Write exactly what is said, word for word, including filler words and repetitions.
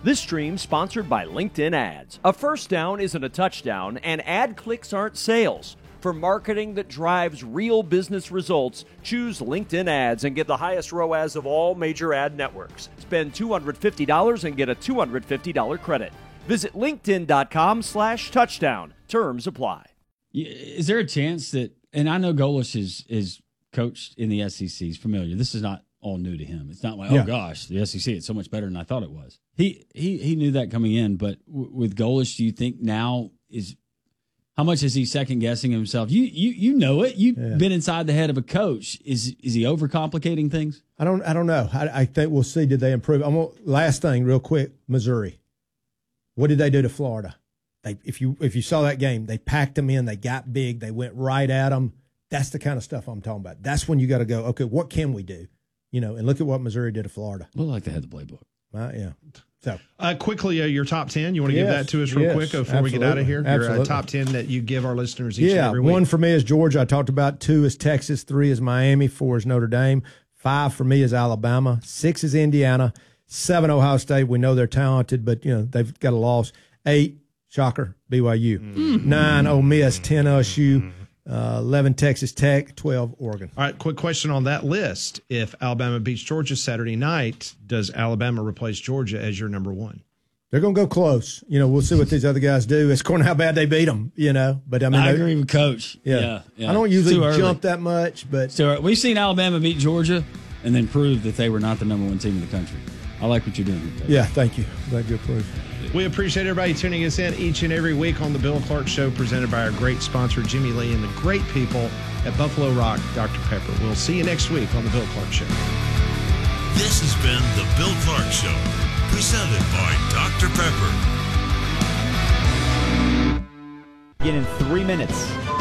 This stream sponsored by LinkedIn Ads. A first down isn't a touchdown, and ad clicks aren't sales. For marketing that drives real business results, choose LinkedIn Ads and get the highest R O A S of all major ad networks. Spend two hundred fifty dollars and get a two hundred fifty dollars credit. Visit linkedin.com slash touchdown. Terms apply. Is there a chance that, and I know Golesh is, is coached in the S E C, he's familiar. This is not all new to him. It's not like, yeah. oh gosh, the S E C, it's so much better than I thought it was. He he he knew that coming in, but w- with Golesh, do you think now is, how much is he second guessing himself? You you you know it. You've yeah. been inside the head of a coach. Is is he overcomplicating things? I don't I don't know. I, I think we'll see. Did they improve? I'm gonna, last thing, real quick, Missouri. What did they do to Florida? They if you if you saw that game, they packed them in. They got big. They went right at them. That's the kind of stuff I'm talking about. That's when you got to go, okay, what can we do? You know, and look at what Missouri did to Florida. Looked like they had the playbook. Uh, yeah. So uh, quickly, uh, your top ten. You want to yes, give that to us real yes, quick before absolutely. we get out of here? Absolutely. Your uh, top ten that you give our listeners each yeah, and every week. One for me is Georgia. I talked about. Two is Texas. Three is Miami. Four is Notre Dame. Five for me is Alabama. Six is Indiana. Seven, Ohio State. We know they're talented, but you know they've got a loss. Eight, shocker, B Y U. Mm-hmm. Nine, Ole Miss. Ten, L S U. Uh, eleven, Texas Tech. twelve, Oregon. All right, quick question on that list. If Alabama beats Georgia Saturday night, does Alabama replace Georgia as your number one? They're going to go close. You know, we'll see what these other guys do. It's according to how bad they beat them, you know. But I mean, I agree with Coach. Yeah. yeah, yeah. I don't usually jump that much, but. So we've seen Alabama beat Georgia and then prove that they were not the number one team in the country. I like what you're doing here, Coach. Yeah, thank you. Glad you approved. We appreciate everybody tuning us in each and every week on the Bill Clark Show, presented by our great sponsor, Jimmy Lee, and the great people at Buffalo Rock, Doctor Pepper. We'll see you next week on the Bill Clark Show. This has been the Bill Clark Show, presented by Doctor Pepper. Begin in three minutes.